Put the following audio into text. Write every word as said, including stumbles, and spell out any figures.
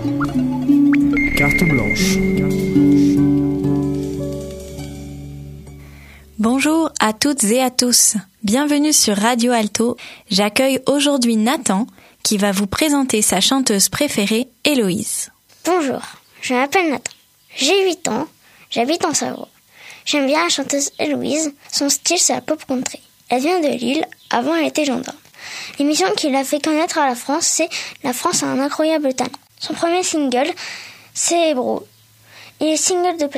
Carte blanche. Bonjour à toutes et à tous. Bienvenue sur Radio Alto. J'accueille aujourd'hui Nathan qui va vous présenter sa chanteuse préférée, Héloïse. Bonjour, je m'appelle Nathan. J'ai huit ans, j'habite en Savoie. J'aime bien la chanteuse Héloïse, son style c'est la pop country. Elle vient de Lille, avant elle était gendarme. L'émission qui l'a fait connaître à la France, c'est La France a un incroyable talent. Son premier single, c'est Hébreu. Il est single de